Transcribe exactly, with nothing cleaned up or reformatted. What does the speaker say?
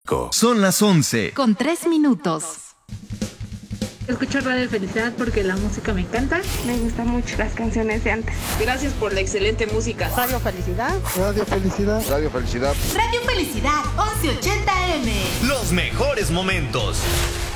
Son las once. Con tres minutos. Escucho Radio Felicidad porque la música me encanta. Me gustan mucho las canciones de antes. Gracias por la excelente música. Radio Felicidad. Radio Felicidad. Radio Felicidad. Radio Felicidad, once ochenta eme. Los mejores momentos.